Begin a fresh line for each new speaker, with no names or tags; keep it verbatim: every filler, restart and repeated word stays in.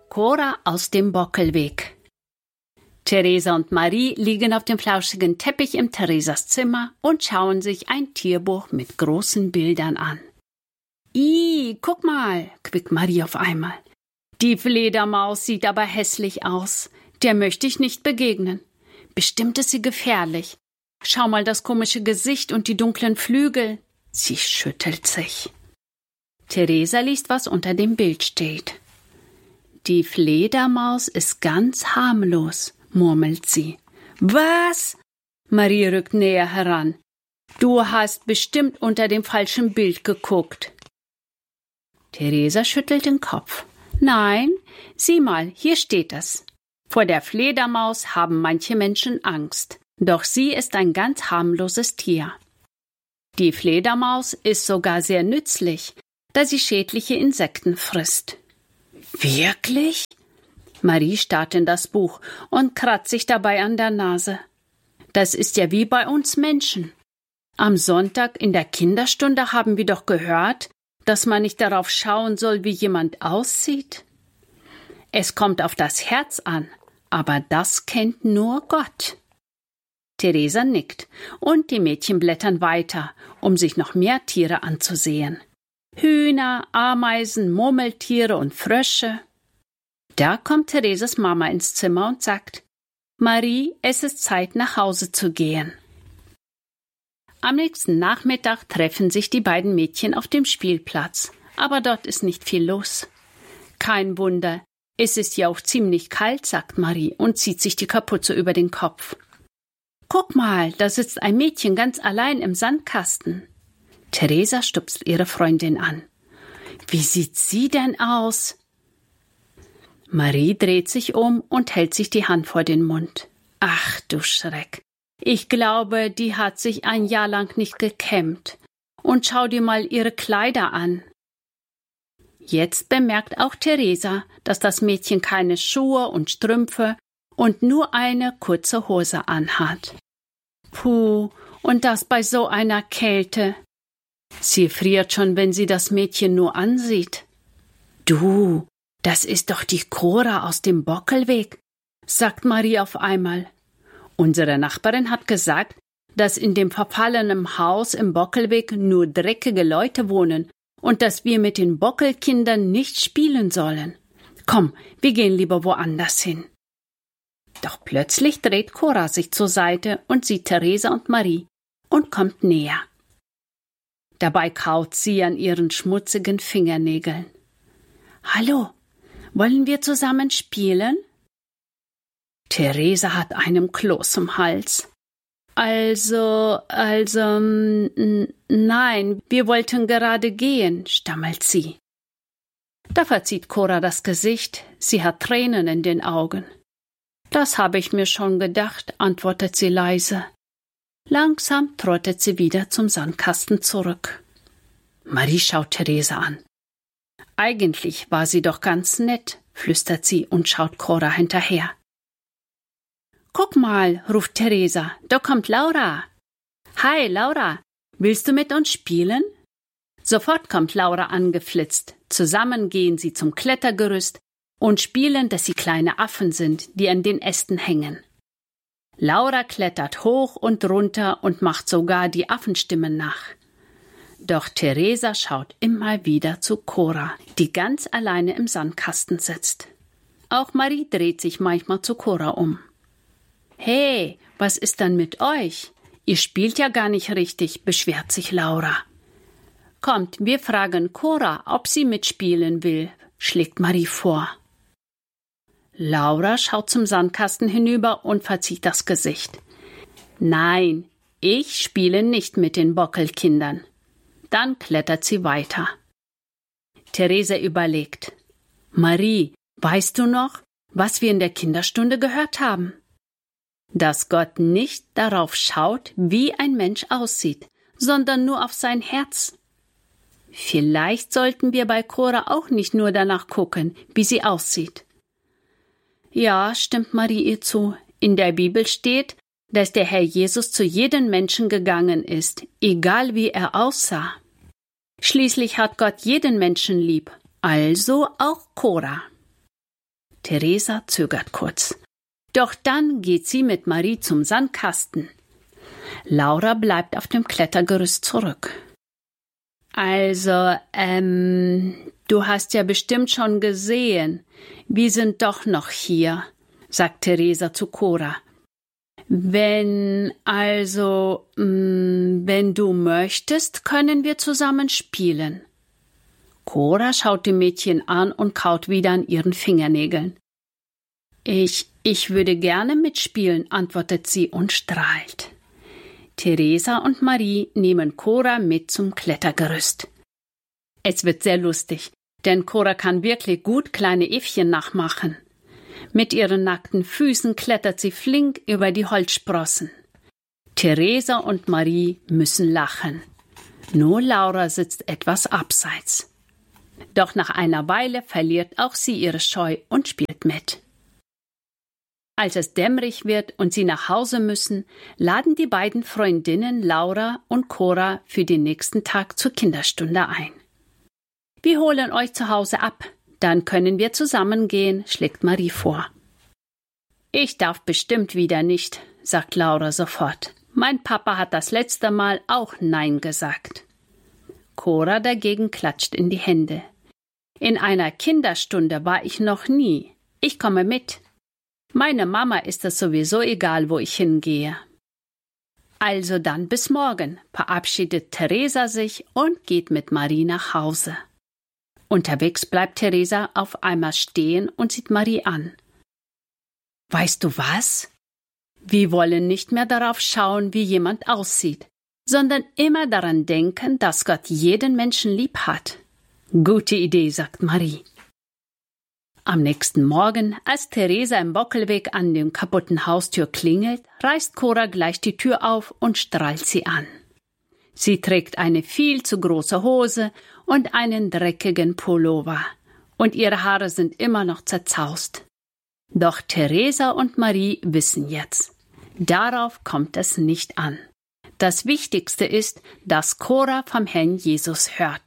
Cora aus dem Bockelweg. Theresa und Marie liegen auf dem flauschigen Teppich im Theresas Zimmer und schauen sich ein Tierbuch mit großen Bildern an. »Ih, guck mal«, quickt Marie auf einmal. »Die Fledermaus sieht aber hässlich aus. Der möchte ich nicht begegnen. Bestimmt ist sie gefährlich. Schau mal das komische Gesicht und die dunklen Flügel.« Sie schüttelt sich. Theresa liest, was unter dem Bild steht. »Die Fledermaus ist ganz harmlos«, murmelt sie. »Was?« Marie rückt näher heran. »Du hast bestimmt unter dem falschen Bild geguckt.« Theresa schüttelt den Kopf. »Nein, sieh mal, hier steht es. Vor der Fledermaus haben manche Menschen Angst, doch sie ist ein ganz harmloses Tier. Die Fledermaus ist sogar sehr nützlich, da sie schädliche Insekten frisst.« »Wirklich?« Marie starrt in das Buch und kratzt sich dabei an der Nase. »Das ist ja wie bei uns Menschen. Am Sonntag in der Kinderstunde haben wir doch gehört, dass man nicht darauf schauen soll, wie jemand aussieht. Es kommt auf das Herz an, aber das kennt nur Gott.« Theresa nickt und die Mädchen blättern weiter, um sich noch mehr Tiere anzusehen. Hühner, Ameisen, Murmeltiere und Frösche. Da kommt Theresas Mama ins Zimmer und sagt: »Marie, es ist Zeit, nach Hause zu gehen.« Am nächsten Nachmittag treffen sich die beiden Mädchen auf dem Spielplatz, aber dort ist nicht viel los. »Kein Wunder, es ist ja auch ziemlich kalt«, sagt Marie und zieht sich die Kapuze über den Kopf. »Guck mal, da sitzt ein Mädchen ganz allein im Sandkasten.« Theresa stupst ihre Freundin an. »Wie sieht sie denn aus?« Marie dreht sich um und hält sich die Hand vor den Mund. »Ach du Schreck! Ich glaube, die hat sich ein Jahr lang nicht gekämmt. Und schau dir mal ihre Kleider an.« Jetzt bemerkt auch Theresa, dass das Mädchen keine Schuhe und Strümpfe und nur eine kurze Hose anhat. Puh, und das bei so einer Kälte. Sie friert schon, wenn sie das Mädchen nur ansieht. »Du, das ist doch die Cora aus dem Bockelweg«, sagt Marie auf einmal. Unsere Nachbarin hat gesagt, dass in dem verfallenen Haus im Bockelweg nur dreckige Leute wohnen und dass wir mit den Bockelkindern nicht spielen sollen. Komm, wir gehen lieber woanders hin. Doch plötzlich dreht Cora sich zur Seite und sieht Theresa und Marie und kommt näher. Dabei kaut sie an ihren schmutzigen Fingernägeln. »Hallo, wollen wir zusammen spielen?« Theresa hat einen Kloß im Hals. »Also, also, n- nein, wir wollten gerade gehen«, stammelt sie. Da verzieht Cora das Gesicht, sie hat Tränen in den Augen. »Das habe ich mir schon gedacht«, antwortet sie leise. Langsam trottet sie wieder zum Sandkasten zurück. Marie schaut Theresa an. »Eigentlich war sie doch ganz nett«, flüstert sie und schaut Cora hinterher. »Guck mal«, ruft Theresa, »da kommt Laura.« »Hi, Laura, willst du mit uns spielen?« Sofort kommt Laura angeflitzt. Zusammen gehen sie zum Klettergerüst und spielen, dass sie kleine Affen sind, die an den Ästen hängen. Laura klettert hoch und runter und macht sogar die Affenstimmen nach. Doch Theresa schaut immer wieder zu Cora, die ganz alleine im Sandkasten sitzt. Auch Marie dreht sich manchmal zu Cora um. »Hey, was ist denn mit euch? Ihr spielt ja gar nicht richtig«, beschwert sich Laura. »Kommt, wir fragen Cora, ob sie mitspielen will«, schlägt Marie vor. Laura schaut zum Sandkasten hinüber und verzieht das Gesicht. »Nein, ich spiele nicht mit den Bockelkindern.« Dann klettert sie weiter. Theresa überlegt. »Marie, weißt du noch, was wir in der Kinderstunde gehört haben?« »Dass Gott nicht darauf schaut, wie ein Mensch aussieht, sondern nur auf sein Herz.« Vielleicht sollten wir bei Cora auch nicht nur danach gucken, wie sie aussieht. Ja, stimmt Marie ihr zu. In der Bibel steht, dass der Herr Jesus zu jedem Menschen gegangen ist, egal wie er aussah. Schließlich hat Gott jeden Menschen lieb, also auch Cora. Theresa zögert kurz. Doch dann geht sie mit Marie zum Sandkasten. Laura bleibt auf dem Klettergerüst zurück. Also, ähm, du hast ja bestimmt schon gesehen, wir sind doch noch hier, sagt Theresa zu Cora. Wenn, also, mh, wenn du möchtest, können wir zusammen spielen. Cora schaut die Mädchen an und kaut wieder an ihren Fingernägeln. Ich, ich würde gerne mitspielen, antwortet sie und strahlt. Theresa und Marie nehmen Cora mit zum Klettergerüst. Es wird sehr lustig, denn Cora kann wirklich gut kleine Äffchen nachmachen. Mit ihren nackten Füßen klettert sie flink über die Holzsprossen. Theresa und Marie müssen lachen. Nur Laura sitzt etwas abseits. Doch nach einer Weile verliert auch sie ihre Scheu und spielt mit. Als es dämmerig wird und sie nach Hause müssen, laden die beiden Freundinnen Laura und Cora für den nächsten Tag zur Kinderstunde ein. Wir holen euch zu Hause ab, dann können wir zusammen gehen, schlägt Marie vor. Ich darf bestimmt wieder nicht, sagt Laura sofort. Mein Papa hat das letzte Mal auch Nein gesagt. Cora dagegen klatscht in die Hände. In einer Kinderstunde war ich noch nie. Ich komme mit. Meine Mama ist es sowieso egal, wo ich hingehe. Also dann bis morgen, verabschiedet Theresa sich und geht mit Marie nach Hause. Unterwegs bleibt Theresa auf einmal stehen und sieht Marie an. Weißt du was? Wir wollen nicht mehr darauf schauen, wie jemand aussieht, sondern immer daran denken, dass Gott jeden Menschen lieb hat. Gute Idee, sagt Marie. Am nächsten Morgen, als Theresa im Bockelweg an dem kaputten Haustür klingelt, reißt Cora gleich die Tür auf und strahlt sie an. Sie trägt eine viel zu große Hose und einen dreckigen Pullover, und ihre Haare sind immer noch zerzaust. Doch Theresa und Marie wissen jetzt, darauf kommt es nicht an. Das Wichtigste ist, dass Cora vom Herrn Jesus hört.